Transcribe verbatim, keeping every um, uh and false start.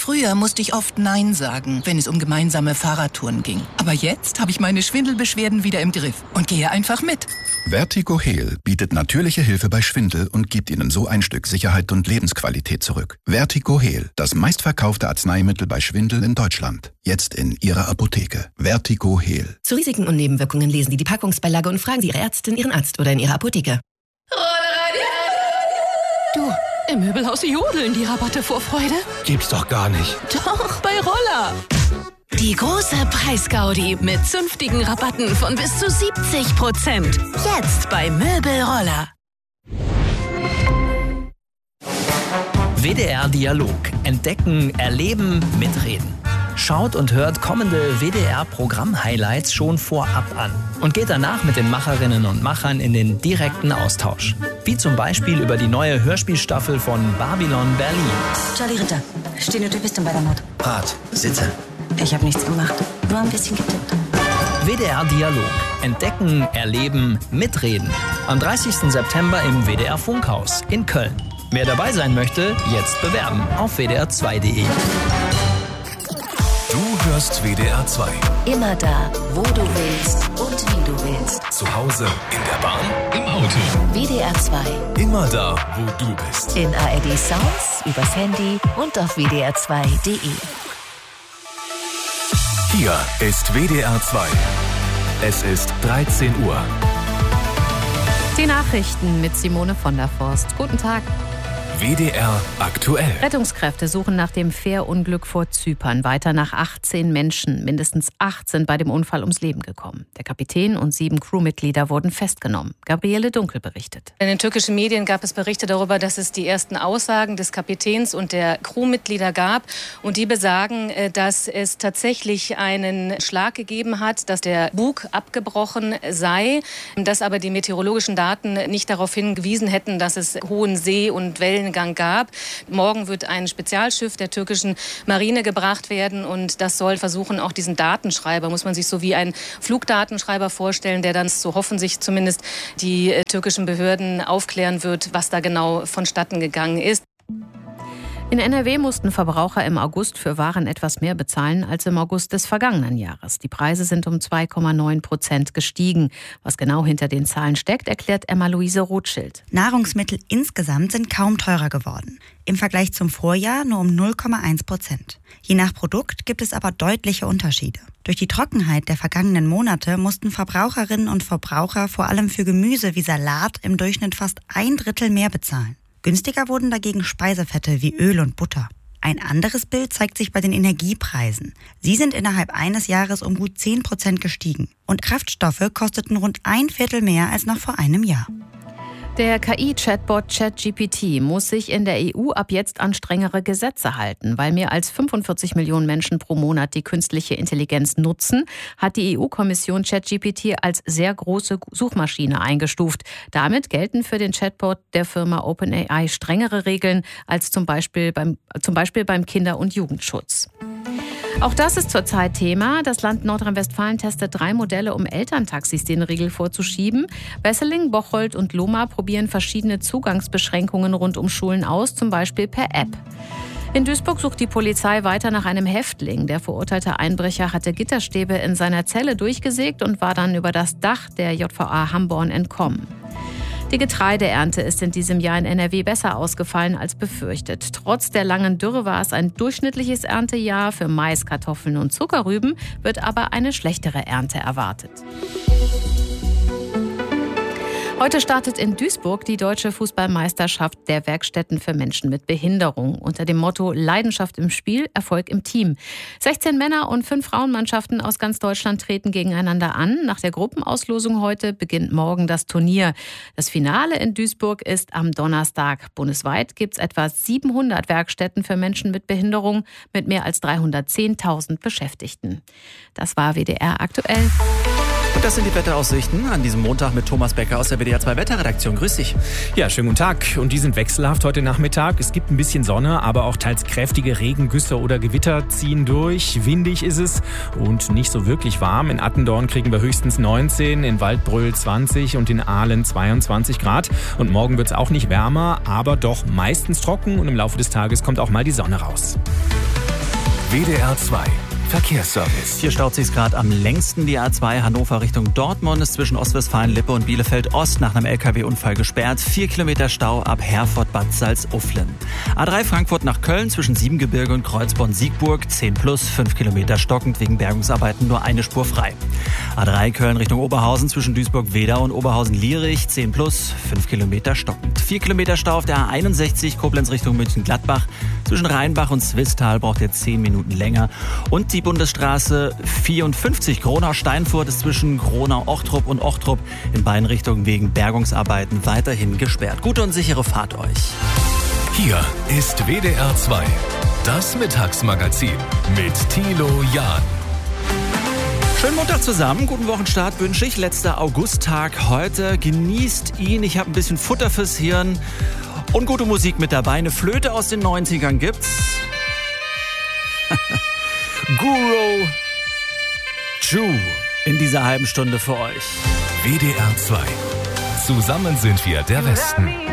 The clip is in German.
Früher musste ich oft Nein sagen, wenn es um gemeinsame Fahrradtouren ging. Aber jetzt habe ich meine Schwindelbeschwerden wieder im Griff und gehe einfach mit. Vertigo Heal bietet natürliche Hilfe bei Schwindel und gibt Ihnen so ein Stück Sicherheit und Lebensqualität zurück. Vertigo Heal, das meistverkaufte Arzneimittel bei Schwindel in Deutschland. Jetzt in Ihrer Apotheke. Vertigo Heal. Zu Risiken und Nebenwirkungen lesen Sie die Packungsbeilage und fragen Sie Ihre Ärztin, Ihren Arzt oder in Ihrer Apotheke. Du, im Möbelhaus jodeln die Rabatte vor Freude. Gibt's doch gar nicht. Doch, bei Roller. Die große Preisgaudi mit zünftigen Rabatten von bis zu siebzig Prozent. Jetzt bei Möbelroller. W D R Dialog. Entdecken, erleben, mitreden. Schaut und hört kommende W D R-Programm-Highlights schon vorab an und geht danach mit den Macherinnen und Machern in den direkten Austausch. Wie zum Beispiel über die neue Hörspielstaffel von Babylon Berlin. Charlie Ritter, stehende Typistin bei der Mord. Rat, sitze. Ich habe nichts gemacht, nur ein bisschen getippt. W D R Dialog. Entdecken, erleben, mitreden. Am dreißigsten September im W D R Funkhaus in Köln. Wer dabei sein möchte, jetzt bewerben auf w d r zwei punkt d e. Du hörst W D R zwei. Immer da, wo du willst und wie du willst. Zu Hause, in der Bahn, im Auto. W D R zwei. Immer da, wo du bist. In A R D Sounds, übers Handy und auf w d r zwei punkt d e. Hier ist W D R zwei. Es ist dreizehn Uhr. Die Nachrichten mit Simone von der Forst. Guten Tag. W D R aktuell. Rettungskräfte suchen nach dem Fährunglück vor Zypern weiter nach achtzehn Menschen. Mindestens acht sind bei dem Unfall ums Leben gekommen. Der Kapitän und sieben Crewmitglieder wurden festgenommen. Gabriele Dunkel berichtet. In den türkischen Medien gab es Berichte darüber, dass es die ersten Aussagen des Kapitäns und der Crewmitglieder gab. Und die besagen, dass es tatsächlich einen Schlag gegeben hat, dass der Bug abgebrochen sei, dass aber die meteorologischen Daten nicht darauf hingewiesen hätten, dass es hohen See- und Wellen gab. Morgen wird ein Spezialschiff der türkischen Marine gebracht werden und das soll versuchen, auch diesen Datenschreiber, muss man sich so wie einen Flugdatenschreiber vorstellen, der dann, so hoffen sich zumindest die äh, türkischen Behörden, aufklären wird, was da genau vonstatten gegangen ist. In N R W mussten Verbraucher im August für Waren etwas mehr bezahlen als im August des vergangenen Jahres. Die Preise sind um zwei Komma neun Prozent gestiegen. Was genau hinter den Zahlen steckt, erklärt Emma-Luise Rothschild. Nahrungsmittel insgesamt sind kaum teurer geworden. Im Vergleich zum Vorjahr nur um null Komma eins Prozent. Je nach Produkt gibt es aber deutliche Unterschiede. Durch die Trockenheit der vergangenen Monate mussten Verbraucherinnen und Verbraucher vor allem für Gemüse wie Salat im Durchschnitt fast ein Drittel mehr bezahlen. Günstiger wurden dagegen Speisefette wie Öl und Butter. Ein anderes Bild zeigt sich bei den Energiepreisen. Sie sind innerhalb eines Jahres um gut zehn Prozent gestiegen. Und Kraftstoffe kosteten rund ein Viertel mehr als noch vor einem Jahr. Der K I-Chatbot ChatGPT muss sich in der E U ab jetzt an strengere Gesetze halten. Weil mehr als fünfundvierzig Millionen Menschen pro Monat die künstliche Intelligenz nutzen, hat die E U-Kommission ChatGPT als sehr große Suchmaschine eingestuft. Damit gelten für den Chatbot der Firma OpenAI strengere Regeln als zum Beispiel beim, zum Beispiel beim Kinder- und Jugendschutz. Auch das ist zurzeit Thema. Das Land Nordrhein-Westfalen testet drei Modelle, um Elterntaxis den Riegel vorzuschieben. Wesseling, Bocholt und Lohmar probieren verschiedene Zugangsbeschränkungen rund um Schulen aus, zum Beispiel per App. In Duisburg sucht die Polizei weiter nach einem Häftling. Der verurteilte Einbrecher hatte Gitterstäbe in seiner Zelle durchgesägt und war dann über das Dach der J V A Hamborn entkommen. Die Getreideernte ist in diesem Jahr in N R W besser ausgefallen als befürchtet. Trotz der langen Dürre war es ein durchschnittliches Erntejahr. Für Mais, Kartoffeln und Zuckerrüben wird aber eine schlechtere Ernte erwartet. Heute startet in Duisburg die Deutsche Fußballmeisterschaft der Werkstätten für Menschen mit Behinderung unter dem Motto Leidenschaft im Spiel, Erfolg im Team. sechzehn Männer- und fünf Frauenmannschaften aus ganz Deutschland treten gegeneinander an. Nach der Gruppenauslosung heute beginnt morgen das Turnier. Das Finale in Duisburg ist am Donnerstag. Bundesweit gibt es etwa siebenhundert Werkstätten für Menschen mit Behinderung mit mehr als dreihundertzehntausend Beschäftigten. Das war W D R aktuell. Und das sind die Wetteraussichten an diesem Montag mit Thomas Becker aus der W D R zwei Wetterredaktion. Grüß dich. Ja, schönen guten Tag. Und die sind wechselhaft heute Nachmittag. Es gibt ein bisschen Sonne, aber auch teils kräftige Regengüsse oder Gewitter ziehen durch. Windig ist es und nicht so wirklich warm. In Attendorn kriegen wir höchstens neunzehn, in Waldbröl zwanzig und in Aalen zweiundzwanzig Grad. Und morgen wird es auch nicht wärmer, aber doch meistens trocken und im Laufe des Tages kommt auch mal die Sonne raus. W D R zwei Verkehrsservice. Hier staut sich gerade am längsten. Die A zwei Hannover Richtung Dortmund ist zwischen Ostwestfalen-Lippe und Bielefeld-Ost nach einem L K W-Unfall gesperrt. Vier Kilometer Stau ab Herford-Bad Salzuflen. A drei Frankfurt nach Köln zwischen Siebengebirge und Kreuzborn-Siegburg. zehn plus, fünf Kilometer stockend, wegen Bergungsarbeiten nur eine Spur frei. A drei Köln Richtung Oberhausen zwischen Duisburg-Wedau und Oberhausen-Lierich. zehn plus, fünf Kilometer stockend. vier Kilometer Stau auf der A einundsechzig Koblenz Richtung München-Gladbach. Zwischen Rheinbach und Zwistal braucht ihr zehn Minuten länger. Und die Bundesstraße vierundfünfzig Gronau-Steinfurt ist zwischen Gronau-Ochtrup und Ochtrup in beiden Richtungen wegen Bergungsarbeiten weiterhin gesperrt. Gute und sichere Fahrt euch. Hier ist W D R zwei, das Mittagsmagazin mit Thilo Jahn. Schönen Montag zusammen, guten Wochenstart wünsche ich. Letzter Augusttag heute. Genießt ihn. Ich habe ein bisschen Futter fürs Hirn und gute Musik mit dabei. Eine Flöte aus den neunzigern gibt's. Guru Ju in dieser halben Stunde für euch. W D R zwei. Zusammen sind wir der Westen.